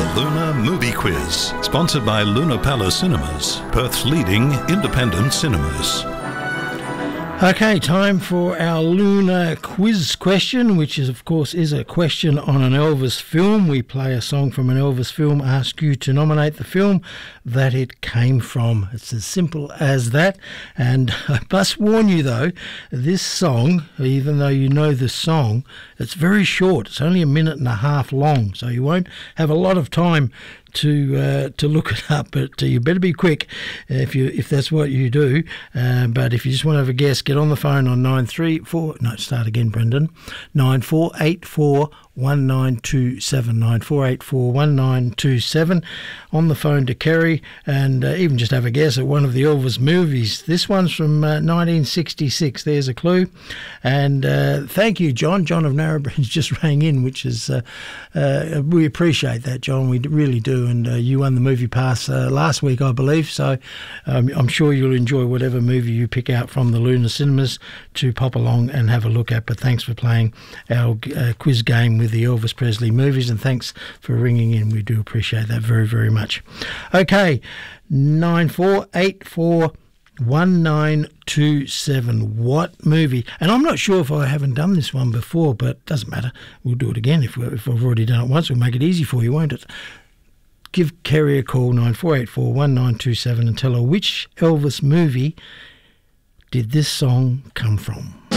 Lunar Movie Quiz, sponsored by Luna Palace Cinemas, Perth's leading independent cinemas. Okay, time for our Lunar quiz question, which is, of course, is a question on an Elvis film. We play a song from an Elvis film, ask you to nominate the film that it came from. It's as simple as that. And I must warn you, though, this song, even though you know the song, it's very short. It's only 1.5 minutes long, so you won't have a lot of time to look it up, but you better be quick if that's what you do. But if you just want to have a guess, get on the phone on 9484 1927 9484 1927 on the phone to Kerry, and even just have a guess at one of the Elvis movies. This one's from 1966. There's a clue. And thank you, John of Narrabridge just rang in, which is we appreciate that, John. We really do. And you won the movie pass last week, I believe, so I'm sure you'll enjoy whatever movie you pick out from the Lunar Cinemas to pop along and have a look at. But thanks for playing our quiz game with the Elvis Presley movies, and thanks for ringing in. We do appreciate that very, very much. Okay, 9484 1927. What movie? And I'm not sure if I haven't done this one before, but doesn't matter. We'll do it again. If I've already done it once, we'll make it easy for you, won't it? Give Kerry a call, 9484 1927, and tell her which Elvis movie did this song come from.